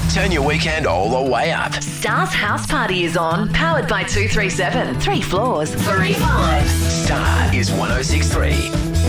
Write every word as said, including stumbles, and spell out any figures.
Turn your weekend all the way up. Star's House Party is on, powered by two three seven. Three floors, three vibes. Star is one oh six three.